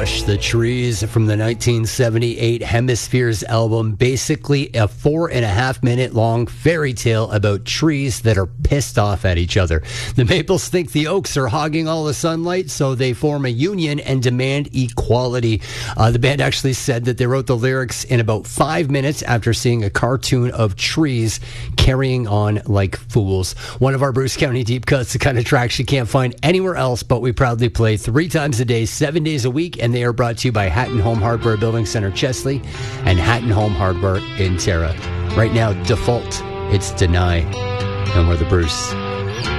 Rush, The Trees from the 1978 Hemispheres album. Basically a 4.5 minute long fairy tale about trees that are pissed off at each other. The Maples think the Oaks are hogging all the sunlight, so they form a union and demand equality. The band actually said that they wrote the lyrics in about 5 minutes after seeing a cartoon of trees carrying on like fools. One of our Bruce County deep cuts, the kind of tracks you can't find anywhere else, but we proudly play 3 times a day, 7 days a week, and they are brought to you by Hatton Home Hardware Building Center Chesley and Hatton Home Hardware in Tara. Right now, Default, it's Deny, and we're the Bruce.